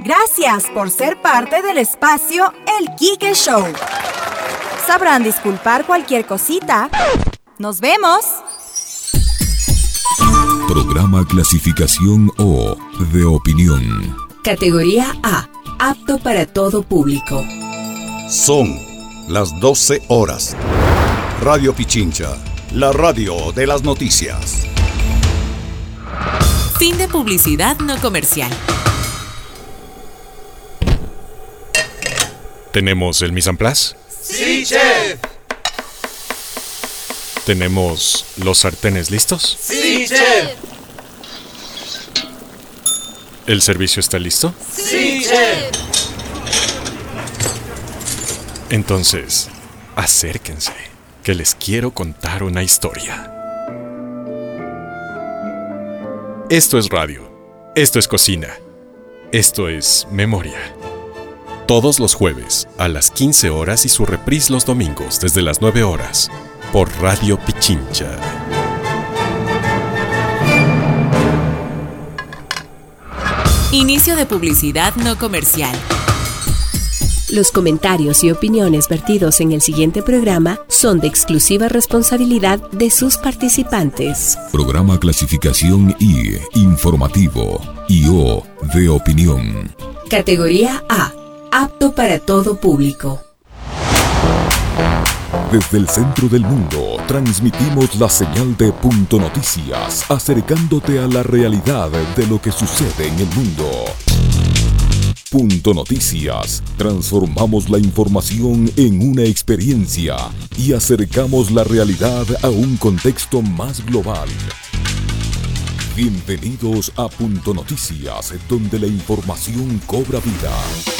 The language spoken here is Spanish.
Gracias por ser parte del espacio El Quique Show. Sabrán disculpar cualquier cosita. ¡Nos vemos! Programa clasificación O, de opinión. Categoría A, apto para todo público. Son las 12 horas. Radio Pichincha, la radio de las noticias. Fin de publicidad no comercial. ¿Tenemos el mise en place? ¡Sí, chef! ¿Tenemos los sartenes listos? ¡Sí, chef! ¿El servicio está listo? ¡Sí, chef! Entonces, acérquense, que les quiero contar una historia. Esto es radio, esto es cocina, esto es memoria. Todos los jueves a las 15 horas y su reprise los domingos desde las 9 horas por Radio Pichincha. Inicio de publicidad no comercial. Los comentarios y opiniones vertidos en el siguiente programa son de exclusiva responsabilidad de sus participantes. Programa clasificación I, informativo, y O, de opinión. Categoría A, apto para todo público. Desde el centro del mundo, transmitimos la señal de Punto Noticias, acercándote a la realidad de lo que sucede en el mundo. Punto Noticias, transformamos la información en una experiencia y acercamos la realidad a un contexto más global. Bienvenidos a Punto Noticias, donde la información cobra vida.